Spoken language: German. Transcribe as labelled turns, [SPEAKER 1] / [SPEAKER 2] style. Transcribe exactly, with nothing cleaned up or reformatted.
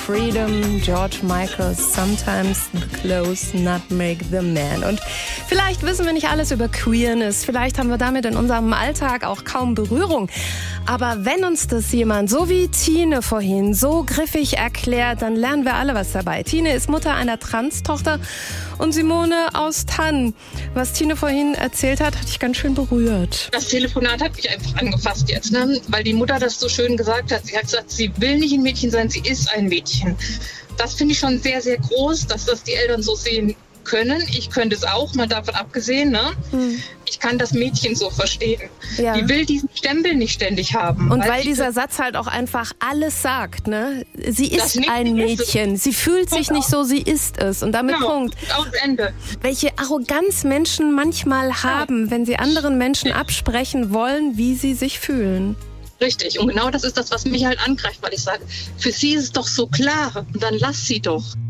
[SPEAKER 1] Freedom, George Michael, Sometimes the Clothes not make the man. Und vielleicht wissen wir nicht alles über Queerness, vielleicht haben wir damit in unserem Alltag auch kaum Berührung. Aber wenn uns das jemand, so wie Tine vorhin, so griffig erklärt, dann lernen wir alle was dabei. Tine ist Mutter einer Trans-Tochter und Simone aus Thann. Was Tine vorhin erzählt hat, hat dich ganz schön berührt.
[SPEAKER 2] Das Telefonat hat mich einfach angefasst jetzt, ne? Weil die Mutter das so schön gesagt hat. Sie hat gesagt, sie will nicht ein Mädchen sein, sie ist ein Mädchen. Das finde ich schon sehr, sehr groß, dass das die Eltern so sehen können. Ich könnte es auch, mal davon abgesehen. Ne? Hm. Ich kann das Mädchen so verstehen. Ja. Die will diesen Stempel nicht ständig haben.
[SPEAKER 1] Und weil, weil dieser Satz halt auch einfach alles sagt. Ne? Sie ist ein Mädchen. Ist sie fühlt sich nicht so, sie ist es. Und damit genau. Punkt.
[SPEAKER 2] Aus Ende.
[SPEAKER 1] Welche Arroganz Menschen manchmal haben, ja. wenn sie anderen Menschen absprechen wollen, wie sie sich fühlen.
[SPEAKER 2] Richtig. Und genau das ist das, was mich halt angreift, weil ich sage, für sie ist es doch so klar. Und dann lass sie doch.